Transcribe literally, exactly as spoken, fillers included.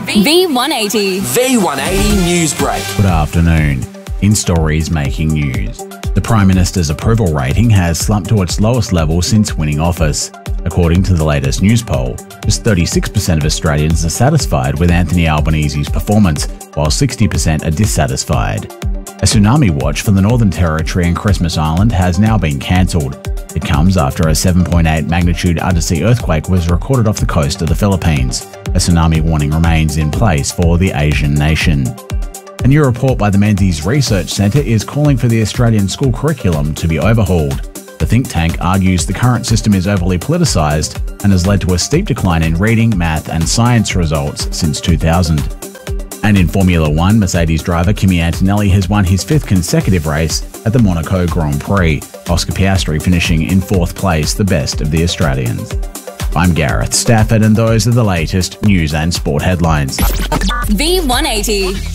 V one eighty. V one eighty News Break. Good afternoon. In stories making news. The Prime Minister's approval rating has slumped to its lowest level since winning office. According to the latest news poll, just thirty-six percent of Australians are satisfied with Anthony Albanese's performance, while sixty percent are dissatisfied. A tsunami watch for the Northern Territory and Christmas Island has now been cancelled. It comes after a seven point eight magnitude undersea earthquake was recorded off the coast of the Philippines. A tsunami warning remains in place for the Asian nation. A new report by the Menzies Research Centre is calling for the Australian school curriculum to be overhauled. The think tank argues the current system is overly politicised and has led to a steep decline in reading, math and science results since two thousand. And in Formula One, Mercedes driver Kimi Antonelli has won his fifth consecutive race at the Monaco Grand Prix, Oscar Piastri finishing in fourth place, the best of the Australians. I'm Gareth Stafford and those are the latest news and sport headlines. V one eighty.